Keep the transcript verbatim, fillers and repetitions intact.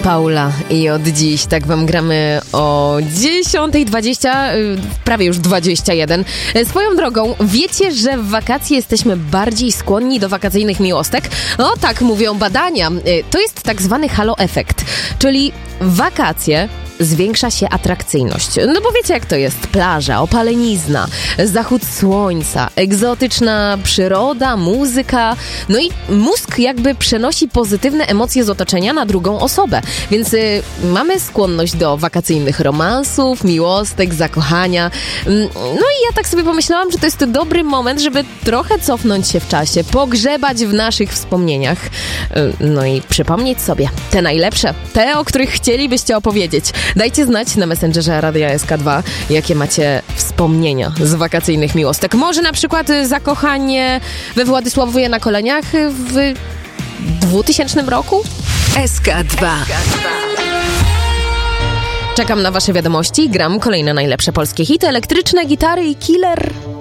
Paula i od dziś tak wam gramy o dziesiąta dwadzieścia, prawie już dwadzieścia jeden. Swoją drogą, wiecie, że w wakacje jesteśmy bardziej skłonni do wakacyjnych miłostek? No tak mówią badania. To jest tak zwany halo efekt, czyli wakacje zwiększa się atrakcyjność. No bo wiecie jak to jest. Plaża, opalenizna, zachód słońca, egzotyczna przyroda, muzyka. No i mózg jakby przenosi pozytywne emocje z otoczenia na drugą osobę. Więc y, mamy skłonność do wakacyjnych romansów, miłostek, zakochania. No i ja tak sobie pomyślałam, że to jest dobry moment, żeby trochę cofnąć się w czasie, pogrzebać w naszych wspomnieniach. Y, no i przypomnieć sobie te najlepsze, te, o których chcielibyście opowiedzieć. Dajcie znać na Messengerze Radia S K dwa, jakie macie wspomnienia z wakacyjnych miłostek. Może na przykład zakochanie we Władysławowie na Koleniach w dwutysięcznym roku? S K dwa. Czekam na wasze wiadomości. Gram kolejne najlepsze polskie hity, elektryczne gitary i killer